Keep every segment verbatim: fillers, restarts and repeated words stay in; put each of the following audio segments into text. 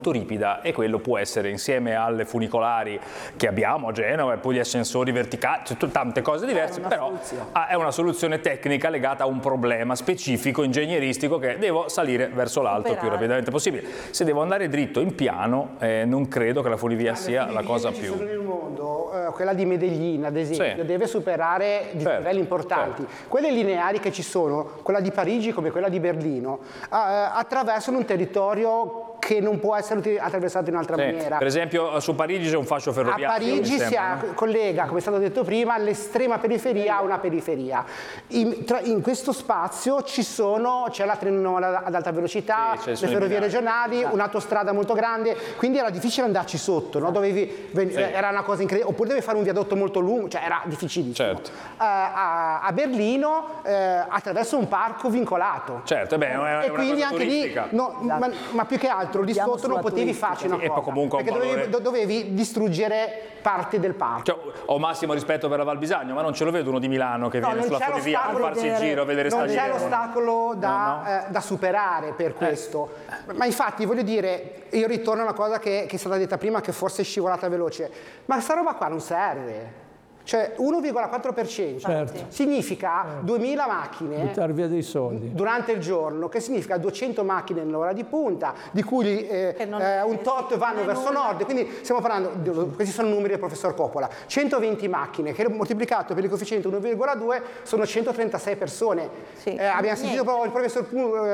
ripida, e quello può essere, insieme alle funicolari che abbiamo a Genova e poi gli ascensori verticali, cioè, tante cose diverse, è però soluzione. È una soluzione tecnica legata a un problema specifico, ingegneristico, che devo salire verso l'alto il più rapidamente possibile. Se devo andare dritto in piano, eh, non credo che la funivia sia la cosa più... Nel mondo, eh, quella di Medellin ad esempio, sì. deve superare di certo, livelli importanti. Certo. Quelle lineari che ci sono, quella di Parigi come quella di Berlino, eh, attraversano un territorio che non può essere attraversato in un'altra sì. maniera. Per esempio su Parigi c'è un fascio ferroviario. A Parigi si no? collega, come è stato detto prima, l'estrema periferia a una periferia. In, tra, in questo spazio ci sono, c'è la treno ad alta velocità, sì, le ferrovie regionali, esatto. un'autostrada molto grande, quindi era difficile andarci sotto, no? Dovevi, sì. era una cosa incredibile, oppure dovevi fare un viadotto molto lungo, cioè era difficilissimo. Certo. Uh, a, a Berlino eh, attraverso un parco vincolato. Certo, beh, è una, e quindi anche turistica. lì, no, esatto. ma, ma più che altro lì sotto non potevi farci una sì, cosa, comunque perché dovevi, do, dovevi distruggere parte del parco. Cioè, ho massimo rispetto per la Val Bisagno, ma non ce lo vedo uno di Milano che no, viene sulla funivia a farsi il giro a vedere non stagioni. Non c'è l'ostacolo da, no, no. eh, da superare per questo. Eh. Ma infatti voglio dire, io ritorno a una cosa che, che è stata detta prima, che forse è scivolata veloce, ma questa roba qua non serve. Cioè uno virgola quattro per cento certo. significa certo. duemila macchine buttare via dei soldi durante il giorno, che significa duecento macchine nell'ora di punta, di cui eh, eh, un tot vanno verso nulla. nord, quindi stiamo parlando, questi sono numeri del professor Coppola, centoventi macchine che moltiplicato per il coefficiente uno virgola due sono centotrentasei persone. Sì. Eh, abbiamo sentito proprio il professor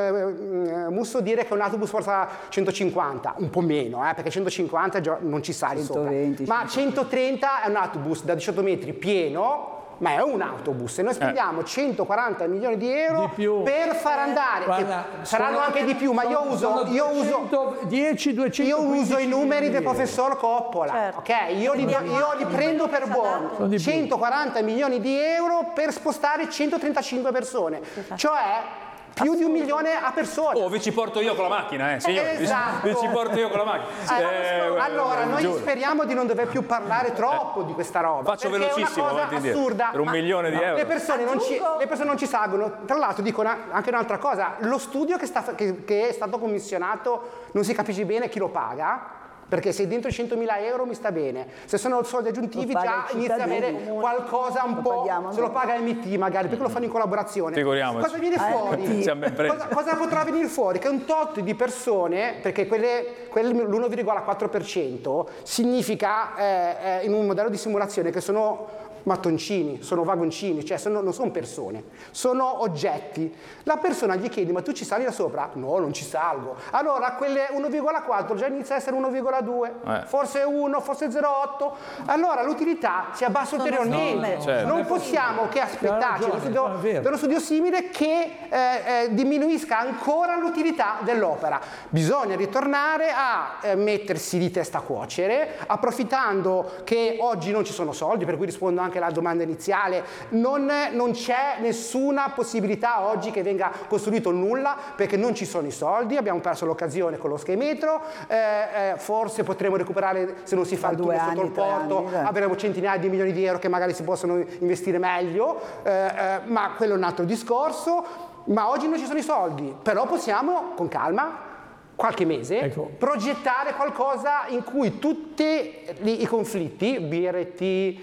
eh, Musso dire che un autobus forza centocinquanta, un po' meno, eh, perché centocinquanta già non ci sali centoventi, sopra, ma centotrenta è un autobus da diciotto metri pieno, ma è un autobus e noi spendiamo eh. centoquaranta milioni di euro di per far andare, Guarda, saranno anche di più, ma io uso, io uso, dieci, duecento, io uso i numeri del professor Coppola, certo. ok? Io li, io li prendo per buoni, centoquaranta milioni di euro per spostare centotrentacinque persone, cioè più di un milione a persona. Oh, vi ci porto io con la macchina, eh, signore. Esatto. Vi ci porto io con la macchina. Eh, eh, allora, noi giuro. speriamo di non dover più parlare troppo eh. di questa roba. Faccio velocissimo, è una cosa assurda. Per un milione di euro. Le persone, non ci, le persone non ci salgono. Tra l'altro dico una, anche un'altra cosa, lo studio che, sta, che, che è stato commissionato non si capisce bene chi lo paga. Perché se dentro i centomila euro mi sta bene, se sono soldi aggiuntivi già inizia a avere qualcosa un po', paghiamo, se lo paga M T magari, perché lo fanno in collaborazione. Figuriamoci. Cosa viene fuori? Eh, cosa, cosa potrà venire fuori? Che un tot di persone, perché quelle, quelle l'uno virgola quattro per cento significa eh, eh, in un modello di simulazione che sono mattoncini, sono vagoncini, cioè sono, non sono persone, sono oggetti. La persona gli chiede, ma tu ci sali da sopra? No, non ci salgo. Allora quelle uno virgola quattro già inizia a essere uno virgola due, eh. forse uno, forse zero virgola otto. Allora l'utilità si abbassa ulteriormente. No, certo. Non possiamo che aspettarci da uno studio simile che eh, eh, diminuisca ancora l'utilità dell'opera. Bisogna ritornare a eh, mettersi di testa a cuocere, approfittando che oggi non ci sono soldi, per cui rispondo anche alla domanda iniziale, non, non c'è nessuna possibilità oggi che venga costruito nulla perché non ci sono i soldi, abbiamo perso l'occasione con lo Skymetro, eh, eh, forse potremo recuperare se non si fa il tunnel sotto il porto, avremo centinaia di milioni di euro che magari si possono investire meglio, eh, eh, ma quello è un altro discorso, ma oggi non ci sono i soldi, però possiamo con calma qualche mese, ecco. progettare qualcosa in cui tutti i conflitti, B R T,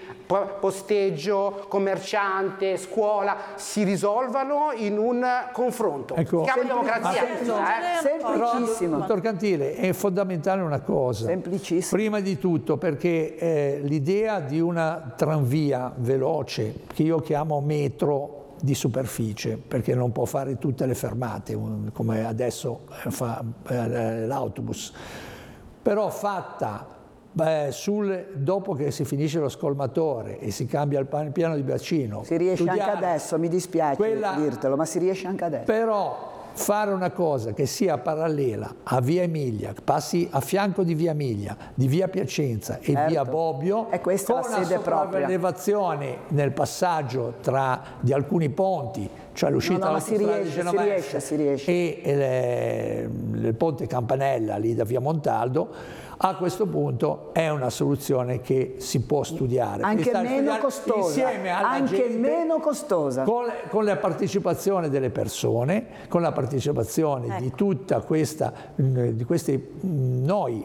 posteggio, commerciante, scuola, si risolvano in un confronto. Ecco. Si chiama democrazia. Eh? Semplicissimo. Dottor Cantile, è fondamentale una cosa. Semplicissimo. Prima di tutto perché eh, l'idea di una tranvia veloce, che io chiamo metro, di superficie, perché non può fare tutte le fermate come adesso fa eh, l'autobus, però fatta eh, sul, dopo che si finisce lo scolmatore e si cambia il piano di bacino, si riesce anche adesso, mi dispiace quella, dirtelo, ma si riesce anche adesso. Però fare una cosa che sia parallela a Via Emilia, passi a fianco di Via Emilia, di Via Piacenza e certo. Via Bobbio, è questa con la sede una sopravvelevazione nel passaggio tra, di alcuni ponti cioè l'uscita No, no, ma si dall'autostrada di riesce, si Genovese riesce, si riesce. e le- il ponte Campanella lì da via Montaldo, a questo punto è una soluzione che si può studiare. Anche Si sta meno studiando costosa, insieme alla anche gente, meno costosa. Con, con la partecipazione delle persone, con la partecipazione di tutta questa, di questi noi